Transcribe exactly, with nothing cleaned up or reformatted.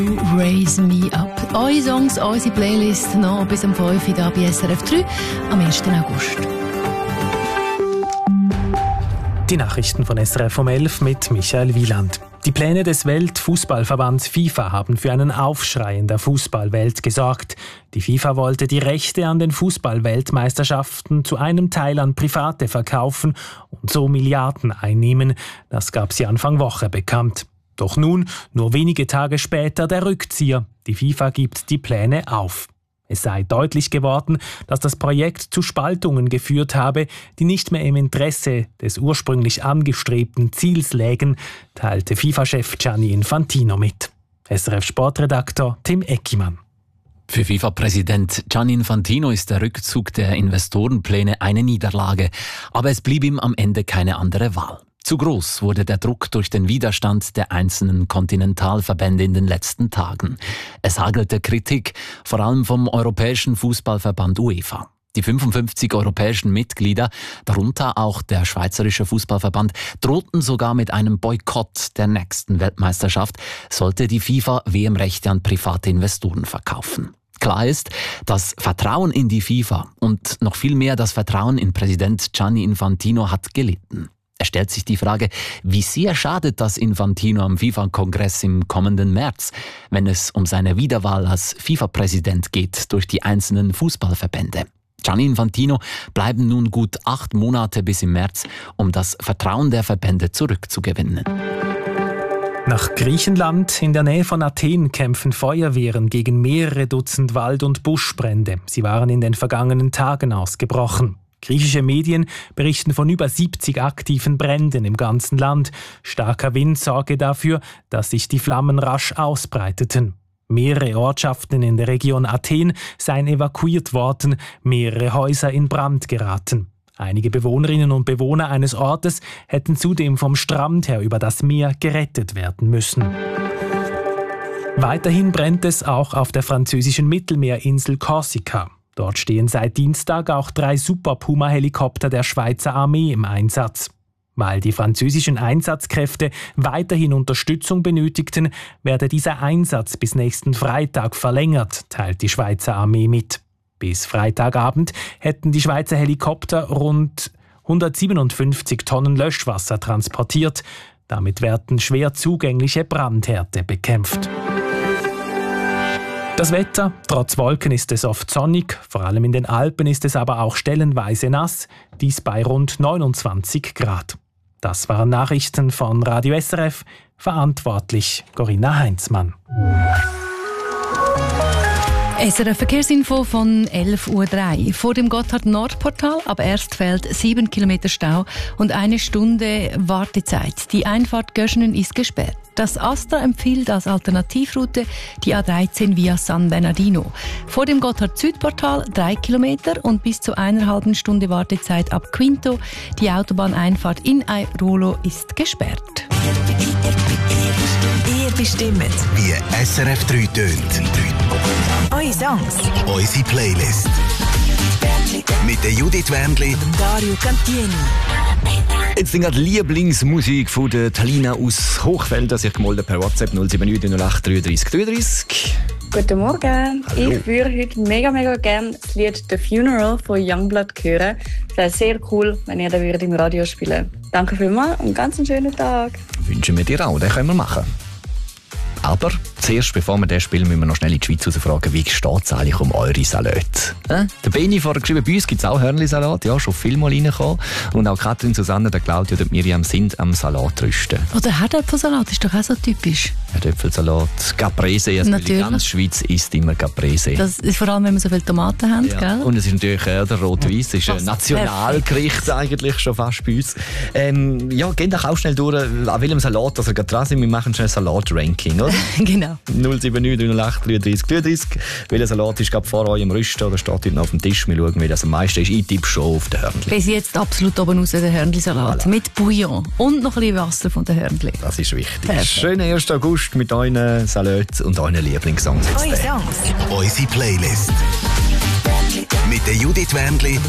Raise Me Up. Eure Songs, unsere Playlist noch bis um fünf Uhr hier bei S R F drei am ersten August. Die Nachrichten von S R F um elf mit Michael Wieland. Die Pläne des Weltfußballverbands FIFA haben für einen Aufschrei in der Fußballwelt gesorgt. Die FIFA wollte die Rechte an den Fußball-Weltmeisterschaften zu einem Teil an Private verkaufen und so Milliarden einnehmen. Das gab sie Anfang Woche bekannt. Doch nun, nur wenige Tage später, der Rückzieher. Die FIFA gibt die Pläne auf. Es sei deutlich geworden, dass das Projekt zu Spaltungen geführt habe, die nicht mehr im Interesse des ursprünglich angestrebten Ziels lägen, teilte FIFA-Chef Gianni Infantino mit. S R F-Sportredaktor Tim Eckimann. Für FIFA-Präsident Gianni Infantino ist der Rückzug der Investorenpläne eine Niederlage. Aber es blieb ihm am Ende keine andere Wahl. Zu groß wurde der Druck durch den Widerstand der einzelnen Kontinentalverbände in den letzten Tagen. Es hagelte Kritik, vor allem vom Europäischen Fußballverband UEFA. Die fünfundfünfzig europäischen Mitglieder, darunter auch der Schweizerische Fußballverband, drohten sogar mit einem Boykott der nächsten Weltmeisterschaft, sollte die FIFA W M-Rechte an private Investoren verkaufen. Klar ist, das Vertrauen in die FIFA und noch viel mehr das Vertrauen in Präsident Gianni Infantino hat gelitten. Es stellt sich die Frage, wie sehr schadet das Infantino am FIFA-Kongress im kommenden März, wenn es um seine Wiederwahl als FIFA-Präsident geht durch die einzelnen Fußballverbände. Gianni Infantino bleiben nun gut acht Monate bis im März, um das Vertrauen der Verbände zurückzugewinnen. Nach Griechenland, in der Nähe von Athen, kämpfen Feuerwehren gegen mehrere Dutzend Wald- und Buschbrände. Sie waren in den vergangenen Tagen ausgebrochen. Griechische Medien berichten von über siebzig aktiven Bränden im ganzen Land. Starker Wind sorge dafür, dass sich die Flammen rasch ausbreiteten. Mehrere Ortschaften in der Region Athen seien evakuiert worden, mehrere Häuser in Brand geraten. Einige Bewohnerinnen und Bewohner eines Ortes hätten zudem vom Strand her über das Meer gerettet werden müssen. Weiterhin brennt es auch auf der französischen Mittelmeerinsel Korsika. Dort stehen seit Dienstag auch drei Super Puma-Helikopter der Schweizer Armee im Einsatz. Weil die französischen Einsatzkräfte weiterhin Unterstützung benötigten, werde dieser Einsatz bis nächsten Freitag verlängert, teilt die Schweizer Armee mit. Bis Freitagabend hätten die Schweizer Helikopter rund hundertsiebenundfünfzig Tonnen Löschwasser transportiert. Damit werden schwer zugängliche Brandherde bekämpft. Das Wetter, trotz Wolken ist es oft sonnig, vor allem in den Alpen ist es aber auch stellenweise nass, dies bei rund neunundzwanzig Grad. Das waren Nachrichten von Radio S R F, verantwortlich Corinna Heinzmann. S R F Verkehrsinfo von elf Uhr drei. Vor dem Gotthard-Nord-Portal ab Erstfeld sieben Kilometer Stau und eine Stunde Wartezeit. Die Einfahrt Göschenen ist gesperrt. Das Astra empfiehlt als Alternativroute die A dreizehn via San Bernardino. Vor dem Gotthard-Südportal drei Kilometer und bis zu einer halben Stunde Wartezeit ab Quinto. Die Autobahneinfahrt in Airolo ist gesperrt. Ihr bestimmt, wie S R F drei tönt. eure Songs, Unsere Playlist. Mit der Judith Wendli und Dario Cantieni. Jetzt die Lieblingsmusik von der Talina aus Hochfeld, das ich gemolden per WhatsApp null sieben neun null acht drei drei drei drei. Guten Morgen. Hallo. Ich würde heute mega, mega gerne das Lied «The Funeral» von Youngblood hören. Es wäre sehr cool, wenn ihr das im Radio spielen würdet. Danke vielmals und ganz einen schönen Tag. Wünschen wir dir auch, den können wir machen. Aber zuerst, bevor wir das spielen, müssen wir noch schnell in die Schweiz fragen, wie steht es eigentlich um eure Salate? Äh? Der Benni vorher geschrieben, bei uns gibt es auch Hörnli-Salat, ja, schon viel mal reingekommen. Und auch Katrin, Susanne, der Claudia und Miriam sind am Salat rüsten. Oder Herdöpfelsalat ist doch auch so typisch. Herdöpfelsalat, Caprese, also die ganze Schweiz isst immer Caprese. Das ist vor allem, wenn wir so viele Tomaten haben, ja. Gell? Und es ist natürlich äh, der Rot-Weiss, ist ein Nationalgericht eigentlich schon fast bei uns. Ähm, ja, gehen doch auch schnell durch, an welchem Salat also gerade dran sind. Wir machen schnell ein Salat-Ranking, oder? Genau. null sieben neun null acht drei drei drei drei. Welcher Salat ist gerade vor eurem Rüsten oder steht heute noch auf dem Tisch? Wir schauen, wie das am meisten ist. Ich tippe schon auf den Hörnli. Bis jetzt absolut oben raus der Hörnli-Salat. Voilà. Mit Bouillon und noch ein bisschen Wasser von den Hörnli. Das ist wichtig. Perfekt. Schönen ersten August mit euren Salaten und euren Lieblingssongs. Eure Songs, Unsere Playlist. Mit der Judith Wendli